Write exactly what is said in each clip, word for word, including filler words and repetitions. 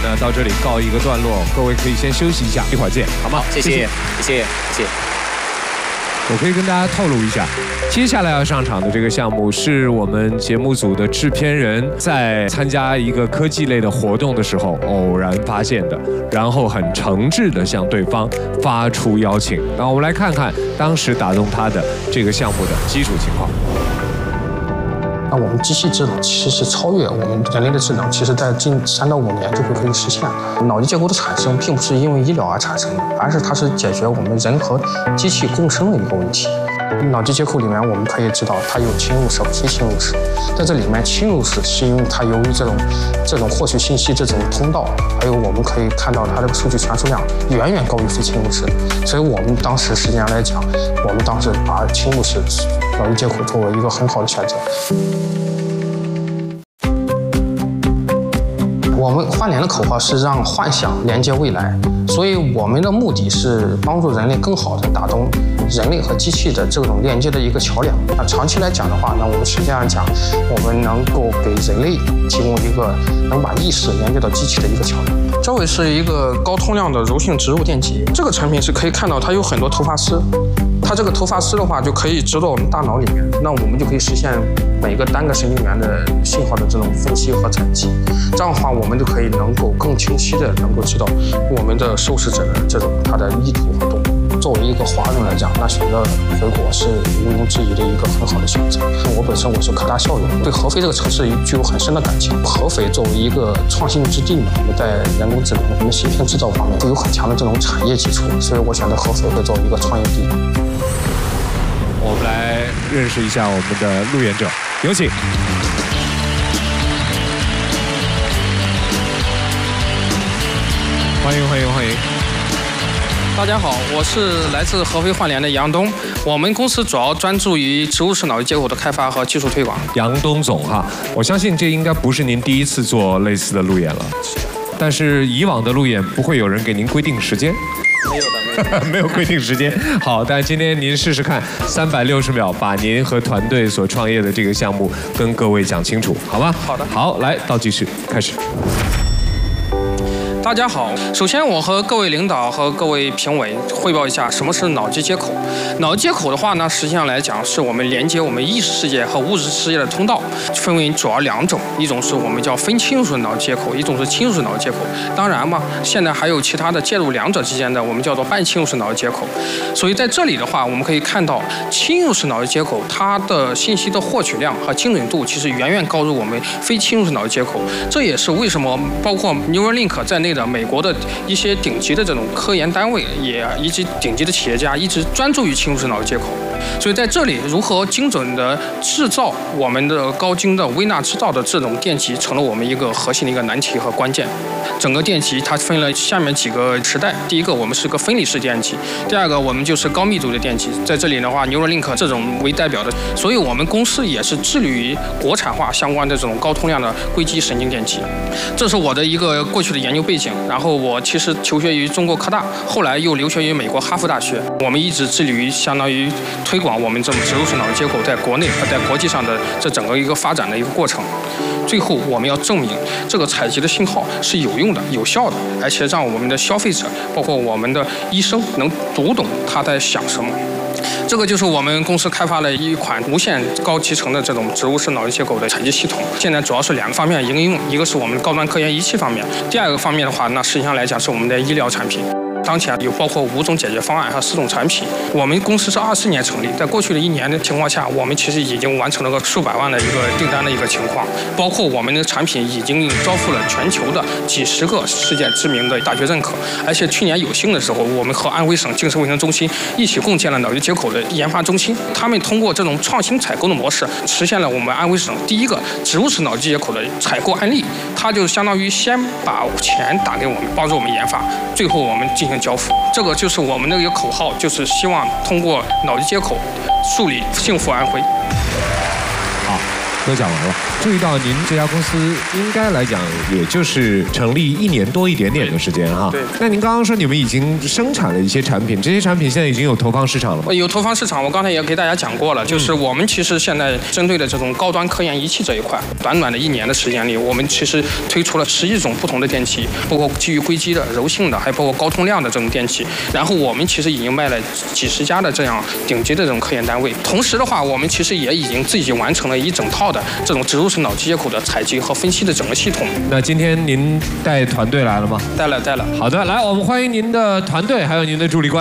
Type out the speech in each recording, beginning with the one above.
呢到这里告一个段落，各位可以先休息一下，一会儿见，好吗？ 好，谢谢，谢谢，谢谢。 我可以跟大家透露一下，接下来要上场的这个项目是我们节目组的制片人在参加一个科技类的活动的时候偶然发现的，然后很诚挚地向对方发出邀请。那我们来看看当时打动他的这个项目的基础情况。 那我们机器智能其实超越我们人类的智能，其实在近三到五年就会可以实现。脑机结构的产生并不是因为医疗而产生的，而是它是解决我们人和机器共生的一个问题。脑机接口里面我们可以知道它有侵入式和非侵入式，在这里面侵入式是因为它由于这种这种获取信息这种通道，还有我们可以看到它这个数据传输量远远高于非侵入式，所以我们当时实际上来讲，我们当时把侵入式脑机接口作为一个很好的选择。我们换脸的口号是让幻想连接未来，所以我们的目的是帮助人类更好地打通人类和机器的这种连接的一个桥梁。那长期来讲的话，那我们实际上讲，我们能够给人类提供一个能把意识连接到机器的一个桥梁。这位是一个高通量的柔性植入电极，这个产品是可以看到它有很多头发丝，它这个头发丝的话就可以植到我们大脑里面，那我们就可以实现每个单个神经元的信号的这种分析和采集。这样的话，我们就可以能够更清晰的能够知道我们的受试者的这种他的意图和动作。作为一个华人来讲，那选择回国是毋庸置疑的一个很好的选择。我本身我是科大校友，对合肥这个城市具有很深的感情。合肥作为一个创新之地嘛，我们在人工智能、我们芯片制造方面都有很强的这种产业基础，所以我选择合肥会作为一个创业地。 我们来认识一下我们的路演者，有请。欢迎欢迎欢迎！ 大家好，我是来自合肥幻联的杨东。我们公司主要专注于植物式脑机接口的开发和技术推广。 杨东总哈，我相信这应该不是您第一次做类似的路演了，但是以往的路演不会有人给您规定时间。 没有的， 没有规定时间。好，但今天您试试看，三百六十秒把您和团队所创业的这个项目跟各位讲清楚，好吗？ 好的。 好，来倒计时开始。 大家好，首先我和各位领导和各位评委汇报一下什么是脑机接口。脑机接口的话呢，实际上来讲是我们连接我们意识世界和物质世界的通道，分为主要两种，一种是我们叫非侵入式脑机接口，一种是侵入式脑机接口。当然嘛，现在还有其他的介入两者之间的，我们叫做半侵入式脑机接口。所以在这里的话，我们可以看到侵入式脑机接口它的信息的获取量和精准度其实远远高于我们非侵入式脑机接口。这也是为什么包括 Neuralink 在内的美国的一些顶级的这种科研单位，也以及顶级的企业家一直专注于侵入式脑机接口。所以在这里，如何精准的制造我们的高精的微纳制造的这种电极，成了我们一个核心的一个难题和关键。整个电极它分了下面几个时代，第一个我们是个分离式电极，第二个我们就是高密度的电极。在这里的话 ，Neuralink 这种为代表的，所以我们公司也是致力于国产化相关的这种高通量的硅基神经电极。这是我的一个过去的研究背景。然后我其实求学于中国科大，后来又留学于美国哈佛大学。我们一直致力于相当于推广我们这种植入式脑机接口在国内和在国际上的这整个一个发展的一个过程。最后我们要证明这个采集的信号是有用的、有效的，而且让我们的消费者，包括我们的医生能读懂他在想什么。这个就是我们公司开发了一款无线高集成的这种植物式脑机接口的采集系统。现在主要是两个方面应用，一个是我们高端科研仪器方面，第二个方面的话，那实际上来讲是我们的医疗产品。当前有包括五种解决方案和四种产品。我们公司是二四年成立，在过去的一年的情况下，我们其实已经完成了个数百万的一个订单的一个情况，包括我们的产品已经交付了全球的几十个世界知名的大学认可。而且去年有幸的时候，我们和安徽省精神卫生中心一起共建了脑机接口的研发中心，他们通过这种创新采购的模式，实现了我们安徽省第一个植物式脑机接口的采购案例。它就相当于先把钱打给我们，帮助我们研发，最后我们进行交付。这个就是我们的一个口号，就是希望通过脑机接口树立幸福安徽。 好， 都讲完了。注意到您这家公司应该来讲，也就是成立一年多一点点的时间哈。 对。 那您刚刚说你们已经生产了一些产品，这些产品现在已经有投放市场了吗？ 有投放市场，我刚才也给大家讲过了，就是我们其实现在针对的这种高端科研仪器这一块，短短的一年的时间里，我们其实推出了十一种不同的电器，包括基于硅基的、柔性的，还包括高通量的这种电器。然后我们其实已经卖了几十家的这样顶级的这种科研单位。同时的话，我们其实也已经自己完成了一整套的这种植入式脑机接口的采集和分析的整个系统。 那今天您带团队来了吗？ 带了，带了。 好的，来，我们欢迎您的团队，还有您的助理官。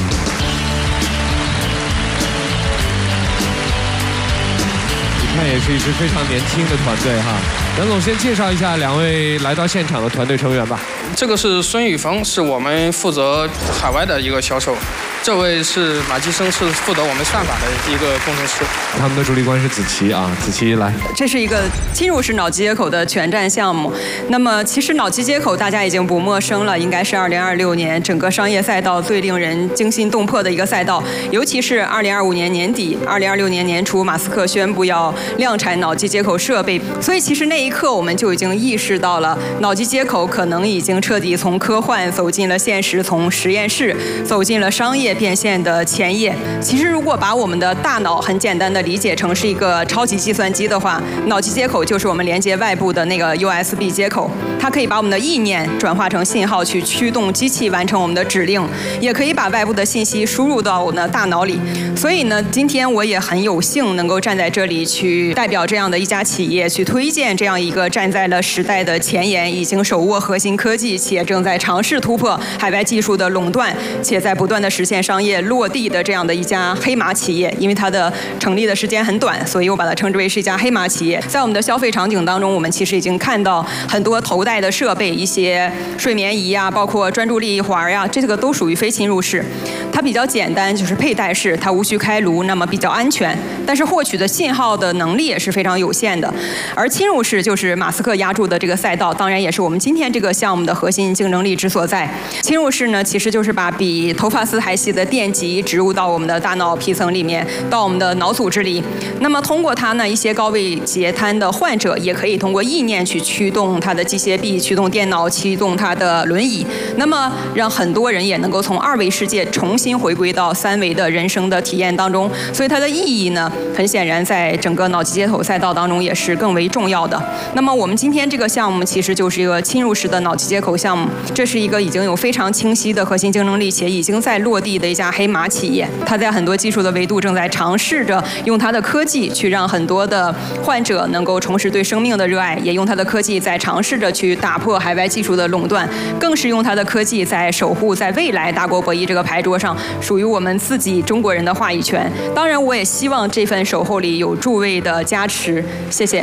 你看，也是一支非常年轻的团队哈。杨总先介绍一下两位来到现场的团队成员吧。 这个是孙宇峰，是我们负责海外的一个销售。这位是马基生，是负责我们算法的一个工程师。 他们的助理官是子琪啊，子琪来。 这是一个侵入式脑机接口的全站项目。那么其实脑机接口大家已经不陌生了，应该是二零二六年整个商业赛道最令人惊心动魄的一个赛道。尤其是二零二五年年底、二零二六年年初，马斯克宣布要量产脑机接口设备，所以其实那一刻我们就已经意识到了，脑机接口可能已经彻底从科幻走进了现实，从实验室走进了商业变现的前夜。其实如果把我们的大脑很简单的理解成是一个超级计算机的话，脑机接口就是我们连接外部的那个 U S B 接口，它可以把我们的意念转化成信号去驱动机器完成我们的指令，也可以把外部的信息输入到我们的大脑里。所以呢，今天我也很有幸能够站在这里去代表这样的一家企业，去推荐这样一个站在了时代的前沿，已经手握核心科技，且正在尝试突破海外技术的垄断，且在不断的实现商业落地的这样的一家黑马企业。因为它的成立的时间很短，所以我把它称之为是一家黑马企业。在我们的消费场景当中，我们其实已经看到很多头戴的设备，一些睡眠仪啊，包括专注力环呀，这个都属于非侵入式。它比较简单，就是佩戴式，它无需开炉，那么比较安全，但是获取的信号的能力也是非常有限的。而侵入式就是马斯克压住的这个赛道，当然也是我们今天这个项目的核心竞争力之所在。侵入式呢，其实就是把比头发丝还细的电极植入到我们的大脑皮层里面，到我们的脑组织里。那么通过它呢，一些高位截瘫的患者也可以通过意念去驱动他的机械臂，驱动电脑，驱动他的轮椅。那么让很多人也能够从二维世界重新回归到三维的人生的体验当中。所以它的意义呢，很显然在整个脑机接口赛道当中也是更为重要的。那么我们今天这个项目其实就是一个侵入式的脑机接口项目，这是一个已经有非常清晰的核心竞争力且已经在落地的一家黑马企业。它在很多技术的维度正在尝试着用它的科技去让很多的患者能够重拾对生命的热爱，也用它的科技在尝试着去打破海外技术的垄断，更是用它的科技在守护在未来大国博弈这个牌桌上属于我们自己中国人的话语权。当然我也希望这份守候里有诸位的加持，谢谢。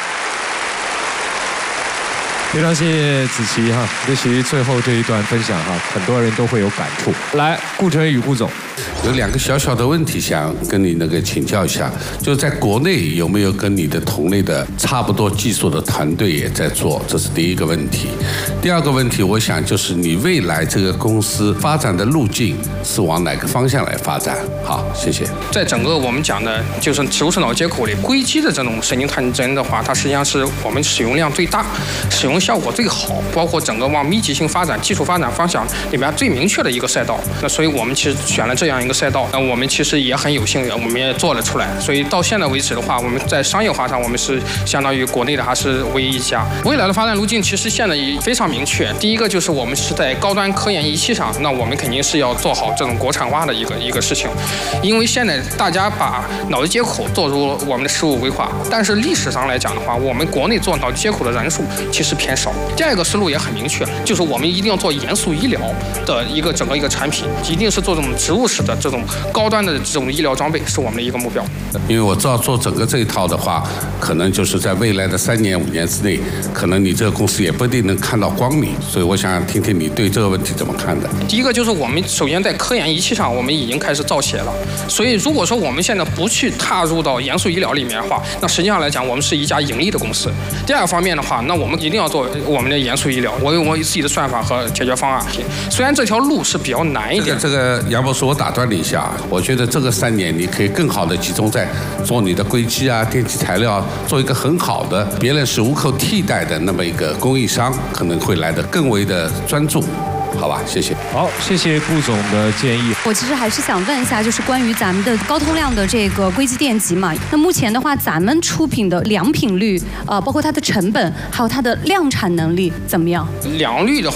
非常谢谢子琪哈，尤其最后这一段分享哈，很多人都会有感触。来，顾晨宇顾总， 有两个小小的问题想跟你那个请教一下，就是在国内有没有跟你的同类的差不多技术的团队也在做，这是第一个问题。第二个问题，我想就是你未来这个公司发展的路径是往哪个方向来发展？好，谢谢。 在整个我们讲的就是植入式脑接口里，硅基的这种神经探针的话，它实际上是我们使用量最大，使用效果最好，包括整个往密集性发展、技术发展方向里面最明确的一个赛道。那所以我们其实选了这样一个赛道，那我们其实也很有幸，我们也做了出来。所以到现在为止的话，我们在商业化上，我们是相当于国内的还是唯一一家。未来的发展路径其实现在也非常明确。第一个就是我们是在高端科研仪器上，那我们肯定是要做好这种国产化的一个一个事情，因为现在大家把脑机接口做入我们的事务规划，但是历史上来讲的话，我们国内做脑机接口的人数其实偏少。第二个思路也很明确，就是我们一定要做严肃医疗的一个整个一个产品，一定是做这种植入式的这种高端的这种医疗装备，是我们的一个目标。 因为我知道做整个这一套的话，可能就是在未来的三年五年之内，可能你这个公司也不一定能看到光你，所以我想听听你对这个问题怎么看的。 第一个就是我们首先在科研仪器上，我们已经开始造血了。所以如果说我们现在不去踏入到严肃医疗里面的话，那实际上来讲，我们是一家盈利的公司。第二个方面的话，那我们一定要做我们的严肃医疗，我有我自己的算法和解决方案。虽然这条路是比较难一点。 这个这个杨博士，我打断你一下啊，我觉得这个三年你可以更好的集中在做你的硅基啊、电气材料，做一个很好的，别人是无可替代的那么一个供应商，可能会来得更为的专注。好吧，谢谢。 好，谢谢顾总的建议。 我其实还是想问一下，就是关于咱们的高通量的这个硅基电极嘛，那目前的话，咱们出品的良品率，呃，包括它的成本，还有它的量产能力怎么样？ 良率的话。